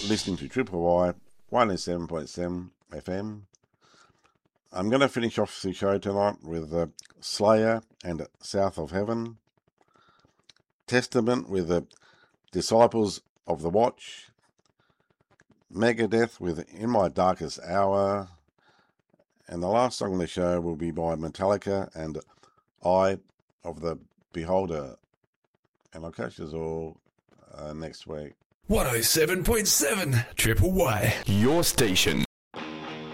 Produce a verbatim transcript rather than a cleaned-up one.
listening to Triple Y one oh seven point seven F M. I'm going to finish off the show tonight with uh, Slayer and South of Heaven, Testament with the Disciples of the Watch, Megadeth with In My Darkest Hour, and the last song of the show will be by Metallica and Eye of the Beholder. And I'll catch us all uh, next week. one oh seven point seven Triple Y. Your station.